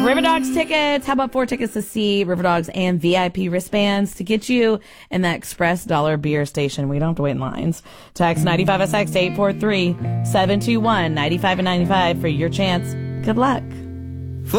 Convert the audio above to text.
River Dogs tickets. How about 4 tickets to see River Dogs and VIP wristbands to get you in that Express Dollar Beer station? We don't have to wait in lines. Text 95SX to 843-721-9595 for your chance. Good luck.